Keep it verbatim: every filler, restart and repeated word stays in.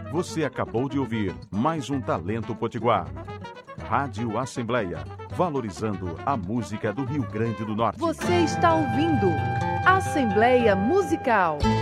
Você acabou de ouvir mais um Talento Potiguar. Rádio Assembleia, valorizando a música do Rio Grande do Norte. Você está ouvindo Assembleia Musical.